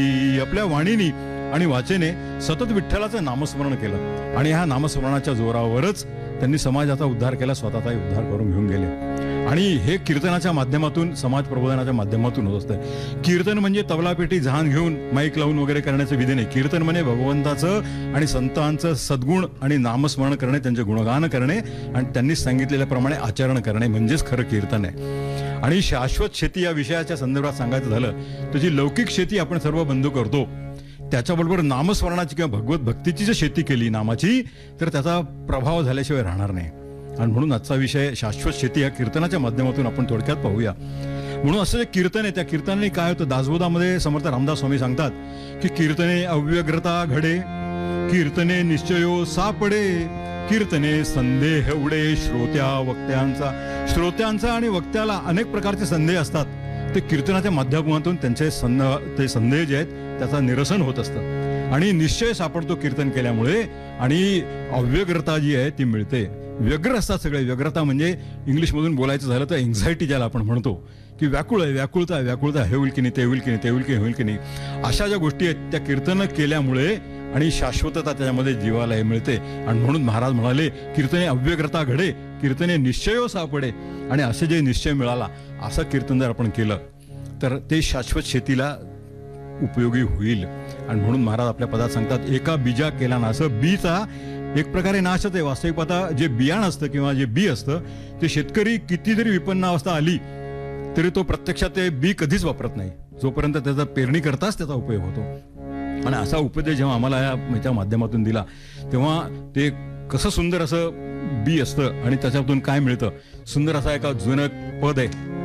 आपल्या वाणीनी आणि वाचेने सतत विठ्ठलाचं नामस्मरण केलं आणि ह्या नामस्मरणाच्या जोरावरच त्यांनी समाजाचा उद्धार केला, स्वतःचाही उद्धार करून घेऊन गेले. आणि हे कीर्तनाच्या माध्यमातून, समाज प्रबोधनाच्या माध्यमातून होत असतं. कीर्तन म्हणजे तबला पेटी जहान घेऊन माईक लावून वगैरे करण्याचं विधी नाही. कीर्तन म्हणजे भगवंताचं आणि संतांचं सद्गुण आणि नामस्मरण करणे, त्यांचे गुणगान करणे आणि त्यांनी सांगितलेल्याप्रमाणे आचरण करणे म्हणजेच खरं कीर्तन आहे. आणि शाश्वत शेती या विषयाच्या संदर्भात सांगायचं झालं तर जी लौकिक शेती आपण सर्व बंधू करतो, त्याच्याबरोबर नामस्मरणाची किंवा भगवत भक्तीची जर शेती केली नामाची, तर त्याचा प्रभाव झाल्याशिवाय राहणार नाही. आणि म्हणून आजचा विषय शाश्वत शेती या कीर्तनाच्या माध्यमातून आपण थोडक्यात पाहूया. म्हणून असं जे कीर्तन आहे, त्या कीर्तनाने काय होतं, दासबोधामध्ये समर्थ रामदास स्वामी सांगतात की कीर्तने अव्यग्रता घडे, कीर्तने निश्चयो सापडे, कीर्तने संदेह उडे श्रोत्यांचा आणि वक्त्याला अनेक प्रकारचे संदेह असतात. ते कीर्तनाच्या माध्यमातून त्यांचे ते संदेह जे आहेत त्याचं निरसन होत असतं आणि निश्चय सापडतो कीर्तन केल्यामुळे. आणि अव्यग्रता जी आहे ती मिळते. व्यग्र असतात सगळे. व्यग्रता म्हणजे इंग्लिशमधून बोलायचं झालं तर एन्झायटी, ज्याला आपण म्हणतो की व्याकुळ आहे, व्याकुळता, हे होईल की नाही, ते होईल की नाही, ते होईल की नाही, अशा ज्या गोष्टी आहेत त्या कीर्तन केल्यामुळे आणि शाश्वतता त्याच्यामध्ये जीवाला मिळते. आणि म्हणून महाराज म्हणाले कीर्तने अव्यग्रता घडे, कीर्तने निश्चयो सापडे. आणि असे जे निश्चय मिळाला असं कीर्तन जर आपण केलं तर ते शाश्वत शेतीला उपयोगी होईल. आणि म्हणून महाराज आपल्या पदात सांगतात, एका बीजा केला नाश. बीचा एक प्रकारे नाशच आहे. वास्तविक पाहता जे बियाणं असतं किंवा जे बी असतं ते शेतकरी किती जरी विपन्न अवस्था आली तरी तो प्रत्यक्षात ते बी कधीच वापरत नाही, जोपर्यंत त्याचा पेरणी करताच त्याचा उपयोग होतो. आणि असा उपदेश जेव्हा आम्हाला याच्या माध्यमातून दिला तेव्हा ते कसं सुंदर असं बी असतं आणि त्याच्यातून काय मिळतं. सुंदर असा एका जुनं पद आहे,